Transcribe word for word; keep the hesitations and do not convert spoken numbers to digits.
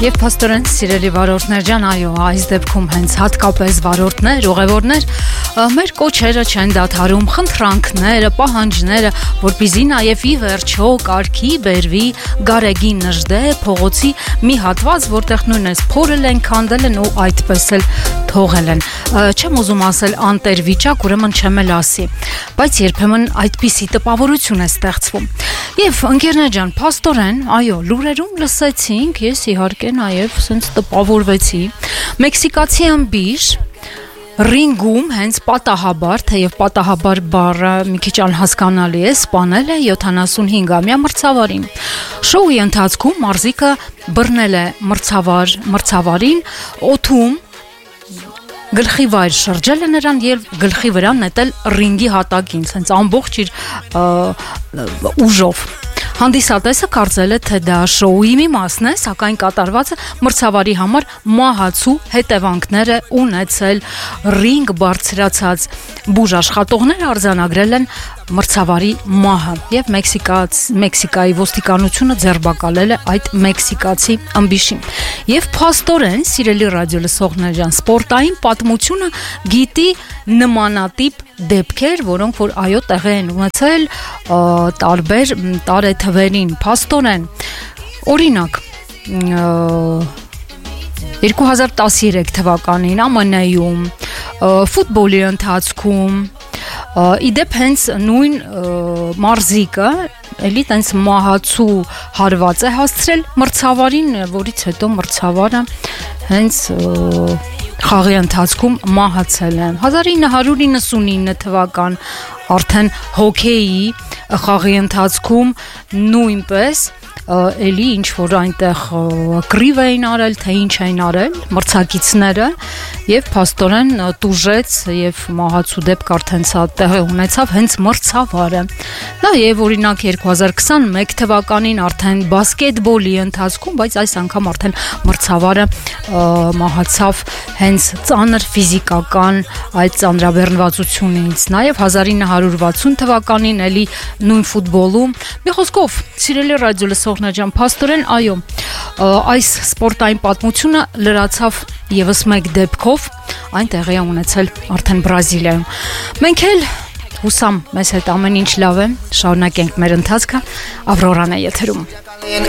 Եվ փաստորեն սիրելի վարորդներ ջան, այո, այս դեպքում հենց հատկապես վարորդներ, ուղևորներ, մեր կոչերը չեն դադարում, խնդրանքները, պահանջները, որպեսզի նաև ի վերջո կարգի բերվի գարեգին նժդե փողոցի մի հատված, որտեղ նույնպես փորել են, քանդել են ու այդպես էլ թողել են։ Չեմ ուզում ասել անտեր վիճակ, ուրեմն չեմ էլ ասի, բայց երբեմն այդպիսի տպավորություն է ստեղծվում։ Եվ ընկերներ ջան, փաստորեն, այո, լուրերում լսեցինք, ես իհարկե նաև սենց տպավորվեցի, մեքսիկացի ըմբիշ ռինգում հենց պատահաբար, թեև պատահաբար բառը մի քիչ անհասկանալի է, սպանել է յոթանասունհինգամյա մրցավարին։ Շոուի ընթացքում մարզիկը բռնել է մրցավար, մրցավարին օդում գլխի վայր շրջել է նրան եւ գլխի վրա նետել ռինգի հատակին, սենց ամբողջ իր ուժով։ Հանդիսատեսը կարծել է, թե դա շոուի մի մասն է, սակայն կատարվածը մրցավարի համար մահացու հետևանքներ է ունեցել։ Ռինգ բարձրացած բուժաշխատողները արձանագրել են մրցավարի մահը եւ Մեքսիկայի ոստիկանությունը ձերբակալել է այդ մեքսիկացի ըմբիշին։ Եւ փաստորեն, սիրելի ռադիո լսողներ ջան, սպորտային պատմությունը գիտի նմանատիպ դեպքեր, որոնք որ այո տեղի են ունեցել տարբեր տարեթվերին։ Փաստորեն, օրինակ երկու հազար տասներեք թվականին Ամն Ում ֆուտբոլի ընթացքում իդեպ հենց նույն մարզիկը էլի տենց մահացու հարված է հասցրել մրցավարին, որից հետո մրցավարը հենց խաղի ընթացքում մահացել է։ հազար ինը հարյուր իննսունինը թվական արդեն հոքեյի խաղի ընթացքում նույնպես էլի ինչ որ այնտեղ կռիվ էին արել, թե ինչ էին արել մրցակիցները եւ փաստորեն տուժեց եւ մահացու դեպք արդեն սա տեղի ունեցավ հենց մրցավարը։ Նա եւ օրինակ երկու հազար քսաներեք թվականին արդեն բասկետբոլի ընթացքում, բայց այս անգամ արդեն մրցավարը մահացավ հենց ծանր ֆիզիկական այդ ծանրաբեռնվածությունից։ Նաեւ հազար ինը հարյուր վաթսուն թվականին էլի նույն ֆուտբոլում, մի խոսքով, սիրելի ռադիո լսողներ ջան, փաստորեն այո, այս սպորտային պատմությունը լրացավ եւս մեկ դեպքով, այն տեղի է ունեցել արդեն Բրազիլիայում։ Մենք էլ հուսամ մեզ հետ ամեն ինչ լավ է, շարունակենք մեր ընթացքը, Ավրորան է եթերում։